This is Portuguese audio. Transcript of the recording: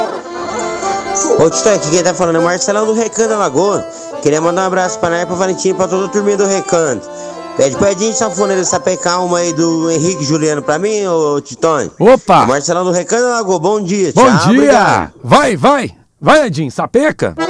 Ô, Titã, aqui quem tá falando é o Marcelão do Recanto da Lagoa. Queria mandar um abraço pra Nai, pra Valentina e pra toda a turminha do Recanto. Pede pro Edinho Sanfoneiro sapecar uma aí do Henrique Juliano pra mim, ô Titone. Opa! O Marcelão do Recanto da Lagoa, bom dia. Bom tchau, dia! Obrigado. Vai, Edinho, sapeca!